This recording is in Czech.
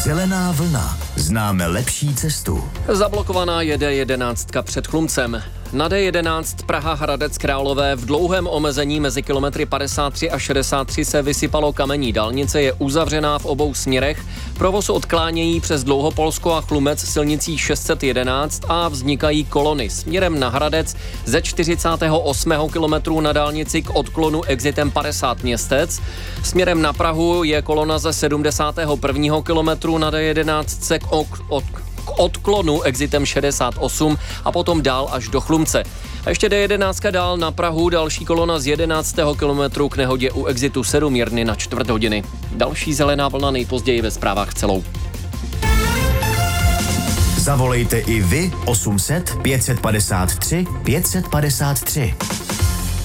Zelená vlna. Známe lepší cestu. Zablokovaná je D11 před Chlumcem. Na D11 Praha Hradec Králové v dlouhém omezení mezi kilometry 53 a 63 se vysypalo kamení. Dálnice je uzavřená v obou směrech. Provoz odklánějí přes Dlouhopolsko a Chlumec silnicí 611 a vznikají kolony směrem na Hradec ze 48. kilometru na dálnici k odklonu exitem 50 Městec. Směrem na Prahu je kolona ze 71. kilometru na D11 k odklonu exitem 68 a potom dál až do Chlumce. A ještě D11 dál na Prahu, další kolona z 11. kilometru k nehodě u exitu 7 Jirny na 4 hodiny. Další zelená vlna nejpozději ve zprávách celou. Zavolejte i vy 800 553 553.